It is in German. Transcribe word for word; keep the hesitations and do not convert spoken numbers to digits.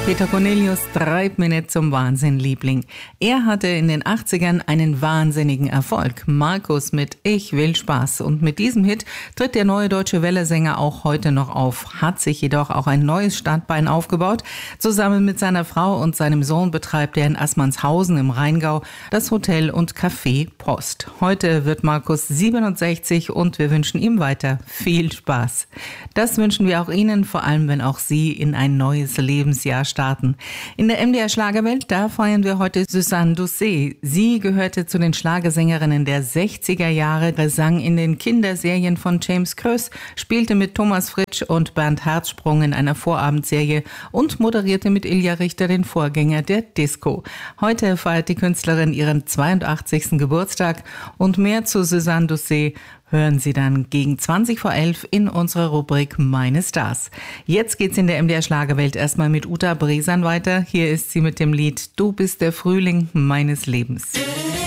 Peter Cornelius treibt mich nicht zum Wahnsinn, Liebling. Er hatte in den achtzigern einen wahnsinnigen Erfolg. Markus mit Ich will Spaß. Und mit diesem Hit tritt der neue deutsche Welle-Sänger auch heute noch auf, hat sich jedoch auch ein neues Standbein aufgebaut. Zusammen mit seiner Frau und seinem Sohn betreibt er in Assmannshausen im Rheingau das Hotel und Café Post. Heute wird Markus siebenundsechzig und wir wünschen ihm weiter viel Spaß. Das wünschen wir auch Ihnen, vor allem wenn auch Sie in ein neues Lebensjahr starten. In der M D R Schlagerwelt, da feiern wir heute Suzanne Doucet. Sie gehörte zu den Schlagersängerinnen der sechziger Jahre, sang in den Kinderserien von James Kröss, spielte mit Thomas Fritsch und Bernd Herzsprung in einer Vorabendserie und moderierte mit Ilja Richter den Vorgänger der Disco. Heute feiert die Künstlerin ihren zweiundachtzigsten Geburtstag und mehr zu Suzanne Doucet hören Sie dann gegen zwanzig vor elf in unserer Rubrik Meine Stars. Jetzt geht's in der M D R Schlagerwelt erstmal mit Uta Bresan weiter. Hier ist sie mit dem Lied Du bist der Frühling meines Lebens.